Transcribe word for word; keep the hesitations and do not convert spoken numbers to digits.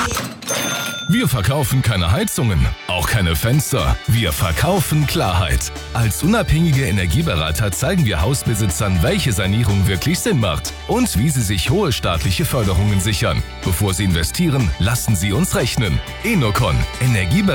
Wir verkaufen keine Heizungen, auch keine Fenster. Wir verkaufen Klarheit. Als unabhängige Energieberater zeigen wir Hausbesitzern, welche Sanierung wirklich Sinn macht und wie sie sich hohe staatliche Förderungen sichern. Bevor sie investieren, lassen Sie uns rechnen. Enocon, Energieberater.